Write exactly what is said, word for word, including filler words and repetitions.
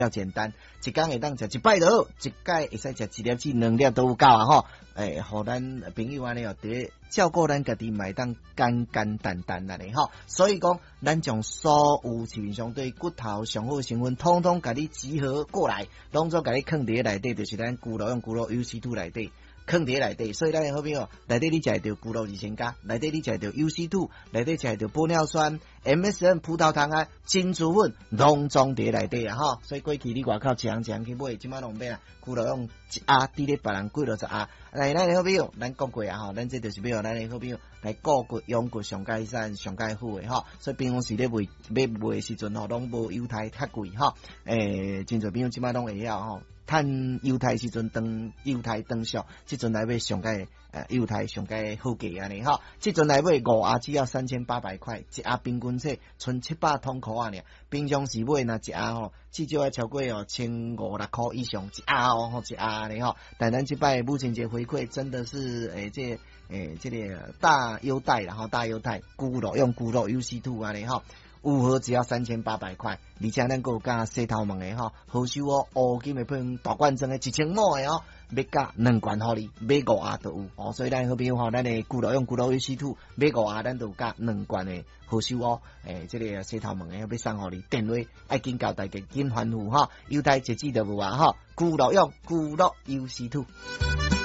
较简单，一天会当食一摆就好，一摆会使食一粒至两粒都有够啊吼！诶，互咱朋友安尼哦，伫照顾咱家己，买当简简单单安尼吼。所以讲，咱将所有市面上对骨头上好成分，统统甲你集合过来，拢做甲你放伫内底，就是咱骨肉用骨肉 U C 二 内底。放伫内底，所以咱的好朋友，内底你食到骨肉二千加，内底你食到 U C 二，内底食到玻尿酸、M S M 葡萄糖胺、金珠粉，拢装伫内底啊吼！所以过去你外口一项一项去买，即摆拢免啊，骨肉用一盒抵咧别人几落十盒。来，咱的好朋友，咱讲过啊吼，咱这就是要咱的好朋友来固骨养骨上介善上介好诶吼。所以平常时咧卖要卖诶时阵吼，拢无犹太较贵吼。诶，真侪朋友即摆拢会晓吼。趁犹太时阵当犹太当俗，即阵来买上介呃犹太上介好价安尼吼，即阵来买五盒只要三千八百块，一盒平均册剩七百通箍啊尔。平常时买若一盒吼，至少要超过哦千五六箍以上一盒哦，吼一盒安尼吼。但咱即摆母亲节回馈真的是诶、欸、这诶、欸、这个大优待啦吼，大优待，骨肉用骨肉 U C 二 安尼吼。五盒只要三千八百块，而且咱个有加洗头毛的吼，好收哦，乌金的配大罐装的一千五的哦，要加两罐互你，买五盒都有哦，所以咱好比吼，咱的骨肉用骨肉 U C 二，买五盒咱都有加两罐的好收哦，诶、欸，这个洗头毛的要送互你，电话爱紧交代嘅紧吩咐吼，犹太截止就有啊吼，骨肉用骨肉 U C 二。